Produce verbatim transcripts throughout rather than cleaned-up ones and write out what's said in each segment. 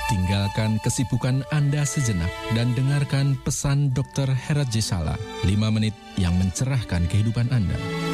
Tinggalkan kesibukan Anda sejenak dan dengarkan pesan dokter Herat Jesala, lima menit yang mencerahkan kehidupan Anda.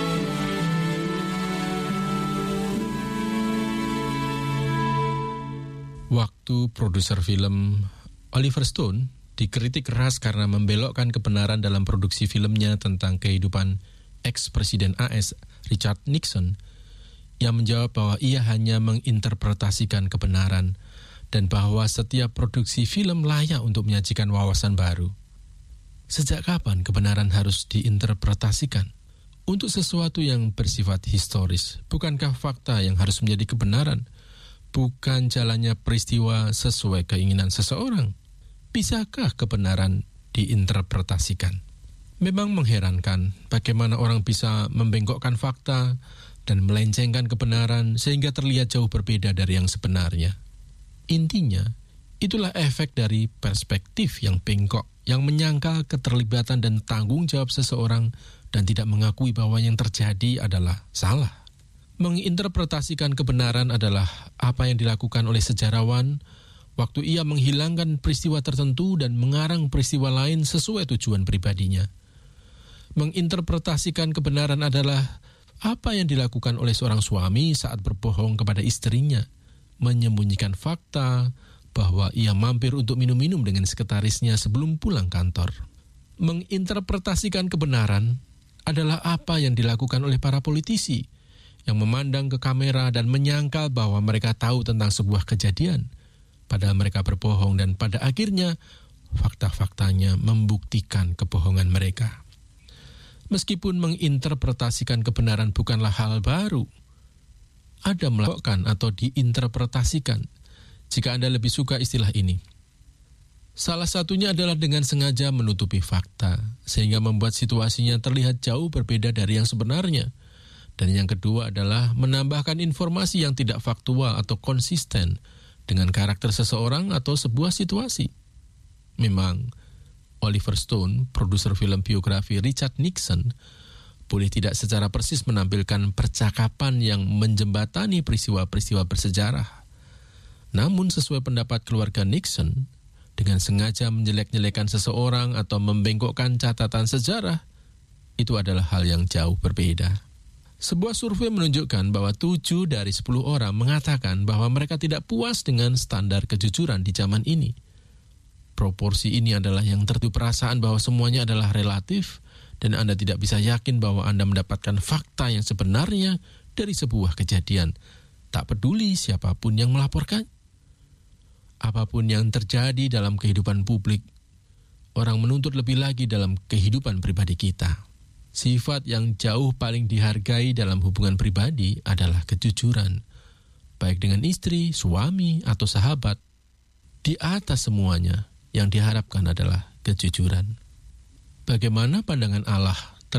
Waktu produser film Oliver Stone dikritik keras karena membelokkan kebenaran dalam produksi filmnya tentang kehidupan ex-presiden A S Richard Nixon, yang menjawab bahwa ia hanya menginterpretasikan kebenaran dan bahwa setiap produksi film layak untuk menyajikan wawasan baru. Sejak kapan kebenaran harus diinterpretasikan? Untuk sesuatu yang bersifat historis, bukankah fakta yang harus menjadi kebenaran? Bukan jalannya peristiwa sesuai keinginan seseorang? Bisakah kebenaran diinterpretasikan? Memang mengherankan bagaimana orang bisa membengkokkan fakta dan melencengkan kebenaran sehingga terlihat jauh berbeda dari yang sebenarnya. Intinya, itulah efek dari perspektif yang bengkok, yang menyangkal keterlibatan dan tanggung jawab seseorang dan tidak mengakui bahwa yang terjadi adalah salah. Menginterpretasikan kebenaran adalah apa yang dilakukan oleh sejarawan waktu ia menghilangkan peristiwa tertentu dan mengarang peristiwa lain sesuai tujuan pribadinya. Menginterpretasikan kebenaran adalah apa yang dilakukan oleh seorang suami saat berbohong kepada istrinya, menyembunyikan fakta bahwa ia mampir untuk minum-minum dengan sekretarisnya sebelum pulang kantor. Menginterpretasikan kebenaran adalah apa yang dilakukan oleh para politisi yang memandang ke kamera dan menyangkal bahwa mereka tahu tentang sebuah kejadian, padahal mereka berbohong dan pada akhirnya fakta-faktanya membuktikan kebohongan mereka. Meskipun menginterpretasikan kebenaran bukanlah hal baru, ada melakukan atau diinterpretasikan, jika Anda lebih suka istilah ini. Salah satunya adalah dengan sengaja menutupi fakta, sehingga membuat situasinya terlihat jauh berbeda dari yang sebenarnya. Dan yang kedua adalah menambahkan informasi yang tidak faktual atau konsisten dengan karakter seseorang atau sebuah situasi. Memang, Oliver Stone, produser film biografi Richard Nixon, boleh tidak secara persis menampilkan percakapan yang menjembatani peristiwa-peristiwa bersejarah. Namun sesuai pendapat keluarga Nixon, dengan sengaja menjelek-jelekan seseorang atau membengkokkan catatan sejarah, itu adalah hal yang jauh berbeda. Sebuah survei menunjukkan bahwa tujuh dari sepuluh orang mengatakan bahwa mereka tidak puas dengan standar kejujuran di zaman ini. Proporsi ini adalah yang tertutup perasaan bahwa semuanya adalah relatif, dan Anda tidak bisa yakin bahwa Anda mendapatkan fakta yang sebenarnya dari sebuah kejadian, tak peduli siapapun yang melaporkan. Apapun yang terjadi dalam kehidupan publik, orang menuntut lebih lagi dalam kehidupan pribadi kita. Sifat yang jauh paling dihargai dalam hubungan pribadi adalah kejujuran, baik dengan istri, suami, atau sahabat. Di atas semuanya, yang diharapkan adalah kejujuran. Bagaimana pandangan Allah